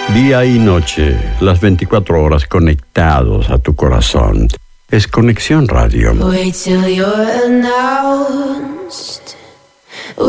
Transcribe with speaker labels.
Speaker 1: Día y noche, las 24 horas conectados a tu corazón. Es Conexión Radio.
Speaker 2: Wait till you're announced.